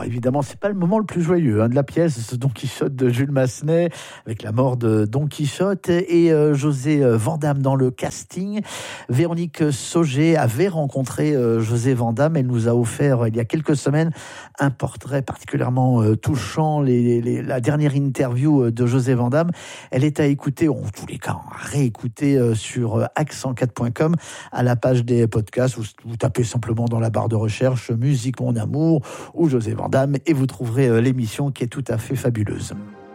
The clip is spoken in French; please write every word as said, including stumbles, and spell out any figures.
évidemment, c'est pas le moment le plus joyeux hein, de la pièce Don Quichotte de Jules Massenet, avec la mort de Don Quichotte et euh, José Vandamme dans le casting. Véronique Sauger avait rencontré euh, José Vandamme. Elle nous a offert euh, il y a quelques semaines un portrait particulièrement euh, touchant, les, les, la dernière interview euh, de José Vandamme. Elle est à écouter, en tous les cas, à réécouter euh, sur euh, accent quatre point com à la page des podcasts. Vous, vous tapez simplement dans la barre de recherche Musique Mon Amour ou José Vandamme et vous trouverez euh, l'émission qui est tout à fait fabuleuse.